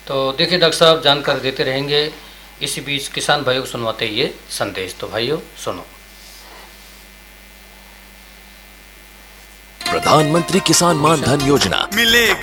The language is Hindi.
तो देखिए डॉक्टर साहब जानकारी देते रहेंगे, इसी बीच किसान भाइयों को सुनवाते ये संदेश। तो भाइयों सुनो। प्रधानमंत्री किसान मान धन योजना, मिलेगा